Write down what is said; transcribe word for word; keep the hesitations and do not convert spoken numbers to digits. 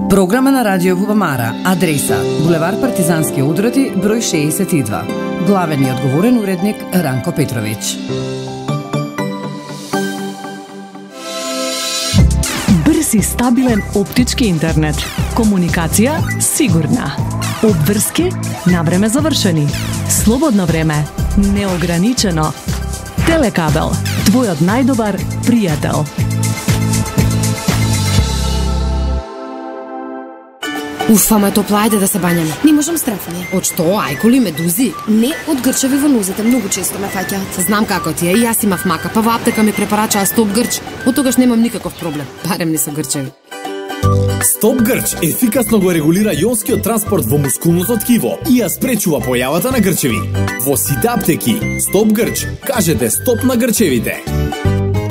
Програма на Радио Бубамара. Адреса: булевар Партизански одроти, број шеесет и два. Главен и одговорен уредник Ранко Петрович. Брз и стабилен оптички интернет. Комуникација сигурна. Обврски на време завршени. Слободно време неограничено. Телекабел, твојот најдобар пријател. Уф, ама е топло, ајде да се бањаме. Не можам страфни. Од што, ајколи, медузи? Не, од грчеви во нозете, многу често ме фаќаат. Знам како ти е, и јас имав мака, па во аптека ми препорачаа Стоп Грч. Од тогаш немам никаков проблем, барем не со грчеви. Стоп Грч ефикасно го регулира јонскиот транспорт во мускулното ткиво и ја спречува појавата на грчеви. Во сите аптеки, Стоп Грч, кажете стоп на грчевите.